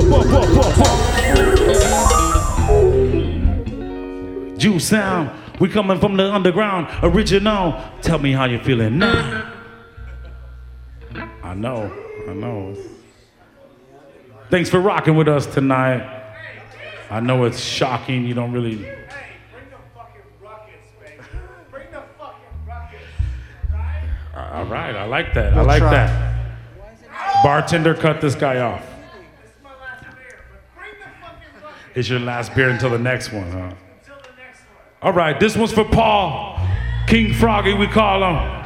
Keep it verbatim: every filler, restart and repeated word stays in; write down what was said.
Juice sound, we coming from the underground, original. Tell me how you feeling now. I know, I know. Thanks for rocking with us tonight. I know it's shocking, you don't really... Hey, bring the fucking ruckus, baby. Bring the fucking ruckus, right? All right, I like that, I like that. Bartender, cut this guy off. This is my last beer, but bring the fucking ruckus. It's your last beer until the next one, huh? Until the next one. All right, this one's for Paul. King Froggy, we call him.